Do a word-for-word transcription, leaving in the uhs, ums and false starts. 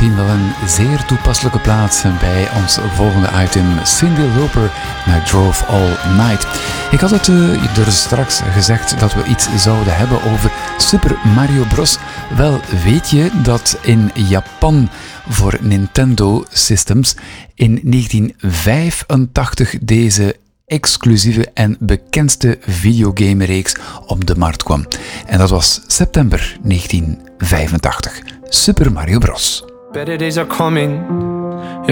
misschien wel een zeer toepasselijke plaats bij ons volgende item, Cyndi Lauper met Drove All Night. Ik had het uh, er straks gezegd dat we iets zouden hebben over Super Mario Bros. Wel, weet je dat in Japan voor Nintendo Systems in negentien vijfentachtig deze exclusieve en bekendste videogamereeks op de markt kwam. En dat was september negentien vijfentachtig. Super Mario Bros. Better days are coming.